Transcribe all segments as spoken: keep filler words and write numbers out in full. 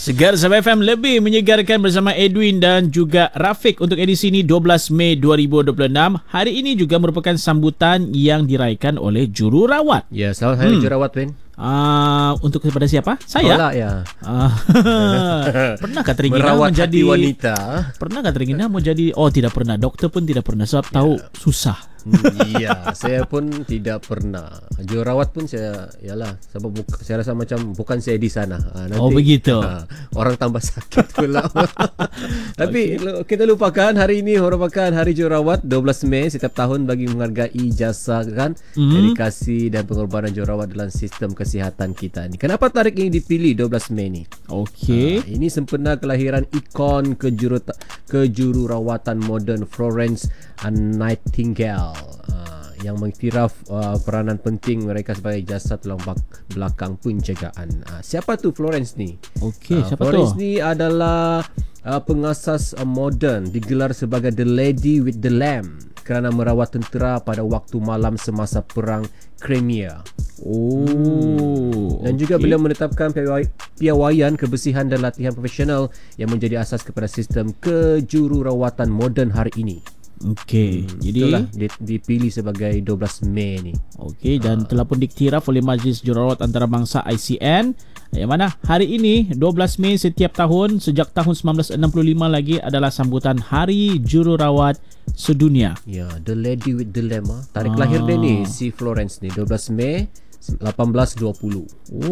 Segar Sabah F M lebih menyegarkan bersama Edwin dan juga Rafiq untuk edisi ini dua belas Mei dua ribu dua puluh enam. Hari ini juga merupakan sambutan yang diraihkan oleh jururawat. Ya, selamat hari hmm. jururawat, Ben. Uh, untuk kepada siapa? Saya. Tolak ya. Uh, pernahkah teringin merawat menjadi hati wanita? Pernahkah teringin menjadi? Oh, tidak pernah. Doktor pun tidak pernah. Sebab ya. tahu susah. Iya, saya pun tidak pernah. Jururawat pun saya, yalah, sebab buka, saya rasa macam bukan saya di sana. Ha, nanti, oh begitu. Ha, orang tambah sakit pula. Tapi okay. kita lupakan hari ini merupakan hari jururawat dua belas Mei setiap tahun bagi menghargai jasa kan, mm-hmm. dedikasi dan pengorbanan jururawat dalam sistem kesihatan kita ni. Kenapa tarikh ini dipilih dua belas Mei ni? Okey. Ha, ini sempena kelahiran ikon kejuru kejururawatan moden Florence Nightingale. Uh, yang mengiktiraf uh, peranan penting mereka sebagai jasa tulang belakang penjagaan. Uh, siapa tu Florence ni? Okey, uh, siapa Florence tu? Florence ni adalah uh, pengasas uh, moden, digelar sebagai The Lady with the Lamb kerana merawat tentera pada waktu malam semasa perang Crimea. Oh, hmm. Dan okay. juga beliau menetapkan piawaian kebersihan dan latihan profesional yang menjadi asas kepada sistem kejururawatan moden hari ini. Okey, hmm, jadi itulah dipilih sebagai dua belas Mei ni. Okey, dan uh. telah pun diktiraf oleh Majlis Jururawat Antarabangsa I C N. Yang mana hari ini dua belas Mei setiap tahun sejak tahun sembilan belas enam puluh lima lagi adalah sambutan Hari Jururawat Sedunia. Ya, The Lady with the Lamb. Tarikh uh. lahir dia ni si Florence ni dua belas Mei lapan belas dua puluh.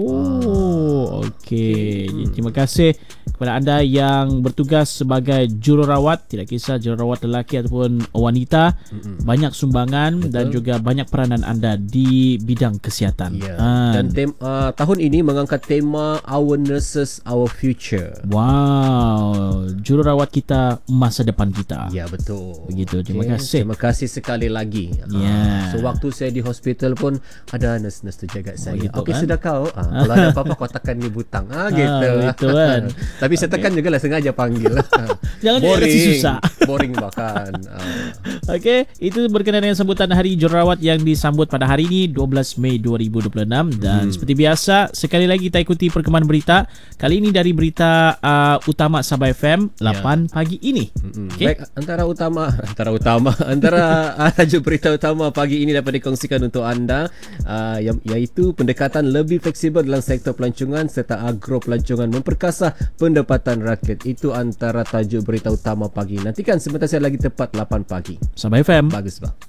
Oh, ah. okey. Hmm. Terima kasih kepada anda yang bertugas sebagai jururawat, tidak kisah jururawat lelaki ataupun wanita. Mm-mm. Banyak sumbangan. Betul. Dan juga banyak peranan anda di bidang kesihatan. Ya. Ha. Dan tem, uh, tahun ini mengangkat tema Our Nurses, Our Future. Wow, jururawat kita, masa depan kita. Ya, betul. Begitu. Terima okay. kasih. Terima kasih sekali lagi. Yeah. Uh, so waktu saya di hospital pun ada nurse-nurse tu jaga saya. Oh, gitu okey, kan? sudah kau. Ah, kalau ada apa-apa kau tekan ni butang. Ah, gitu. Ah, gitu kan. Tapi saya tekan okay. juga lah, sengaja panggil. Jangan boring. susah. Boring bahkan. Ah. Okey, itu berkenaan dengan sambutan Hari Jururawat yang disambut pada hari ini dua belas Mei dua ribu dua puluh enam. Dan hmm. seperti biasa, sekali lagi kita ikuti perkembangan berita. Kali ini dari berita uh, utama Sabah F M lapan ya. Pagi ini. Hmm. Okay. Baik, antara utama antara utama antara tajuk berita utama pagi ini dapat dikongsikan untuk anda uh, iaitu pendekatan lebih fleksibel dalam sektor pelancongan serta agro pelancongan memperkasa pendapatan rakyat. Itu antara tajuk berita utama pagi. Nantikan sebentar saya lagi tepat lapan pagi. Sabah F M. Bagus, bang.